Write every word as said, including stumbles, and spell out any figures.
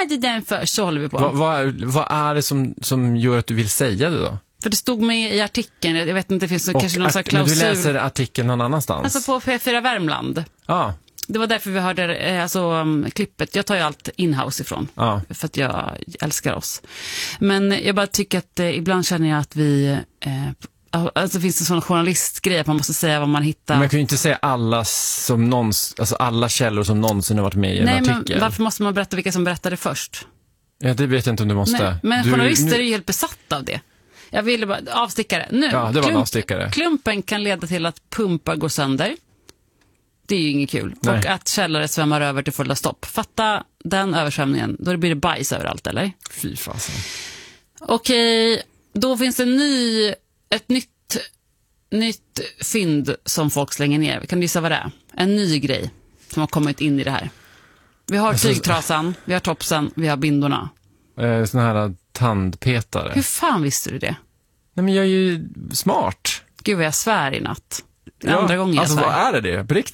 hade den för, så håller vi på. Vad, vad, vad är det som, som gör att du vill säga det då? För det stod med i artikeln, jag vet inte, det finns Och kanske någon art- sån här klausul. Men du läser artikeln någon annanstans? Alltså på P fyra Värmland. Ja. Det var därför vi hörde eh, alltså, um, klippet. Jag tar ju allt inhouse ifrån. Ja. För att jag älskar oss. Men jag bara tycker att eh, ibland känner jag att vi... Eh, alltså finns det en sån journalistgrej att man måste säga vad man hittar. Men man kan ju inte säga alla, som någons, alltså alla källor som någonsin har varit med i en Nej, artikel. Men varför måste man berätta vilka som berättade först? Ja, det vet jag inte om du måste. Nej, men du, journalister nu... är ju helt besatta av det. Jag ville bara avstickare. Nu, ja, det var en avstickare. Klumpen kan leda till att pumpar går sönder. Det är ju inget kul. Nej. Och att källare svämmar över till fulla stopp. Fatta den översvämningen. Då blir det bajs överallt, eller? Fy fasen. Okej, då finns det en ny, ett nytt, nytt fynd som folk slänger ner. Kan du gissa vad det är? En ny grej som har kommit in i det här. Vi har alltså, tygtrasan, vi har topsen, vi har bindorna. Eh, såna här tandpetare. Hur fan visste du det? Nej, men jag är ju smart. Gud vad jag svär i natt. Ja, Andra gången jag alltså svär. vad är det det? På riktigt?